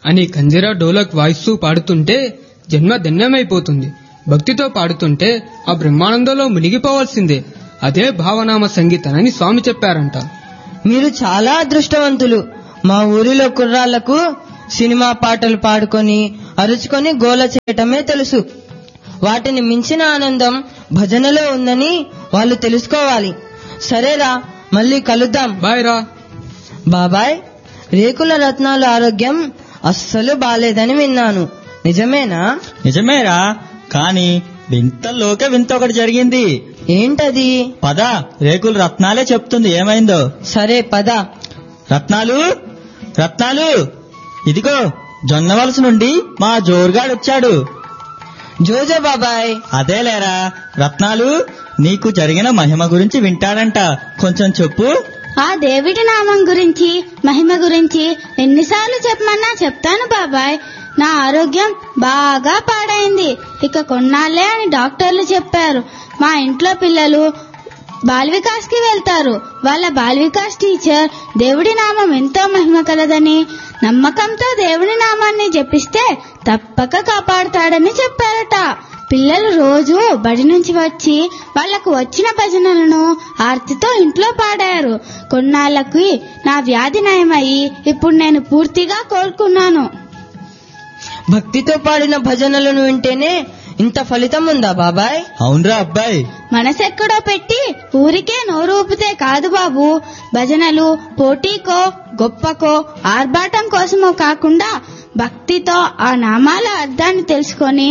అని కంజిరా డోలక్ వాయిస్తూ పాడుతుంటే జన్మ ధన్యమైపోతుంది. భక్తితో పాడుతుంటే ఆ బ్రహ్మానందంలో మునిగిపోవాల్సిందే. అదే భావనామ సంగీతనని స్వామి చెప్పారంట. మీరు చాలా అదృష్టవంతులు. మా ఊరిలో కుర్రాళ్లకు సినిమా పాటలు పాడుకొని అరుచుకొని గోల చేయటమే తెలుసు. వాటిని మించిన ఆనందం భజనలో ఉందని వాళ్ళు తెలుసుకోవాలి. సరేరా, మళ్ళీ కలుద్దాం. బాయ్ రా. బాబాయ్, రేకుల రత్నాలు ఆరోగ్యం అస్సలు బాలేదని విన్నాను. నిజమేనా? నిజమేరా, కాని వింతల్లోకే వింత ఒకటి జరిగింది. ఏంటది? పద, రేకుల రత్నాలే చెప్తుంది ఏమైందో. సరే పద. రత్నాలు, రత్నాలు, ఇదిగో జొన్నవలస నుండి మా జోరుగాడొచ్చాడు. జోజో బాబాయ్. అదేలేరా, రత్నాలు నీకు జరిగిన మహిమ గురించి వింటాడంట. కొంచెం చెప్పు. ఆ దేవుడి నామం గురించి, మహిమ గురించి ఎన్నిసార్లు చెప్పమన్నా చెప్తాను బాబాయ్. నా ఆరోగ్యం బాగా పాడైంది. ఇక కొన్నాళ్లే అని డాక్టర్లు చెప్పారు. మా ఇంట్లో పిల్లలు బాల్-వికాస్ కి వెళ్తారు. వాళ్ళ బాల్-వికాస్ టీచర్ దేవుడి నామం ఎంతో మహిమ కలదని, నమ్మకంతో దేవుడి నామాన్ని జపిస్తే తప్పక కాపాడుతాడని చెప్పారట. పిల్లలు రోజు బడి నుంచి వచ్చి వాళ్లకు వచ్చిన భజనలను ఆర్తితో ఇంట్లో పాడారు. కొన్నాళ్లకి నా వ్యాధి నయమయ్యి ఇప్పుడు నేను పూర్తిగా కోలుకున్నాను. భక్తితో పాడిన భజనలను వింటేనే ఇంత ఫలితం ఉందా బాబాయ్? అవునరా అబ్బాయి. మనసెక్కడో పెట్టి ఊరికే నోరు ఊపితే కాదు బాబు. భజనలు పోటీకో గొప్పకో ఆర్భాటం కోసమో కాకుండా భక్తితో ఆ నామాల అర్థాన్ని తెలుసుకొని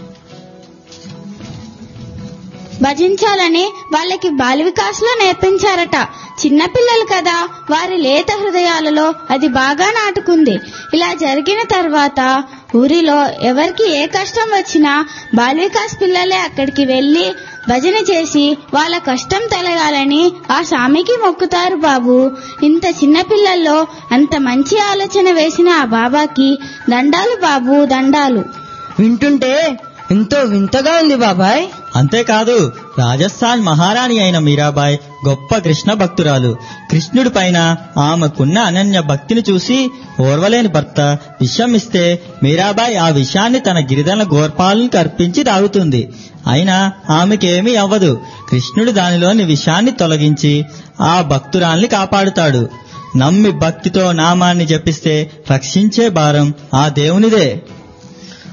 భజించాలని వాళ్ళకి బాల్-వికాస్ లో నేర్పించారట. చిన్నపిల్లలు కదా, వారి లేత హృదయాలలో అది బాగా నాటుకుంది. ఇలా జరిగిన తర్వాత ఊరిలో ఎవరికి ఏ కష్టం వచ్చినా బాల్-వికాస్ పిల్లలే అక్కడికి వెళ్లి భజన చేసి వాళ్ళ కష్టం తొలగాలని ఆ స్వామికి మొక్కుతారు బాబు. ఇంత చిన్న పిల్లల్లో అంత మంచి ఆలోచన వేసిన ఆ బాబాకి దండాలు బాబు, దండాలు. వింటుంటే ఎంతో వింతగా ఉంది బాబాయ్. అంతేకాదు, రాజస్థాన్ మహారాణి అయిన మీరాబాయ్ గొప్ప కృష్ణ భక్తురాలు. కృష్ణుడి పైన ఆమెకున్న అనన్య భక్తిని చూసి ఓర్వలేని భర్త విషం ఇస్తే మీరాబాయ్ ఆ విషాన్ని తన గిరిజన గోర్పాలను అర్పించి తాగుతుంది. అయినా ఆమెకేమీ అవ్వదు. కృష్ణుడు దానిలోని విషాన్ని తొలగించి ఆ భక్తురాల్ని కాపాడుతాడు. నమ్మి భక్తితో నామాన్ని జపిస్తే రక్షించే భారం ఆ దేవునిదే.